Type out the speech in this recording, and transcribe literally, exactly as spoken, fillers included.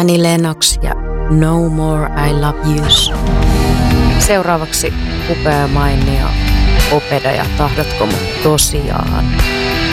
Annie Lennox ja No More I Love Yous. Seuraavaksi upea mainio Opeda ja Tahdotko mut tosiaan.